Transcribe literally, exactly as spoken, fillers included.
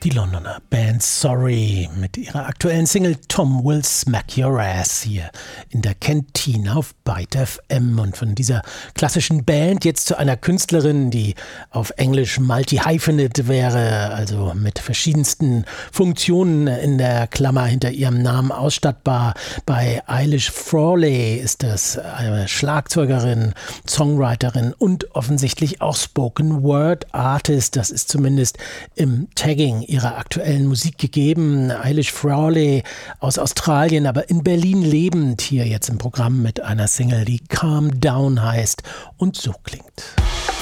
Die Londoner Band Sorry mit ihrer aktuellen Single Tom Will Smack Your Ass hier in der Kantine auf Byte F M. Und von dieser klassischen Band jetzt zu einer Künstlerin, die auf Englisch multi-hyphenate wäre, also mit verschiedensten Funktionen in der Klammer hinter ihrem Namen ausstattbar. Bei Eilish Frawley ist das eine Schlagzeugerin, Songwriterin und offensichtlich auch Spoken Word Artist. Das ist zumindest im Tagging ihrer aktuellen Musik gegeben. Eilish Frawley aus Australien, aber in Berlin lebend, hier jetzt im Programm mit einer Single, die Calm Down heißt und so klingt.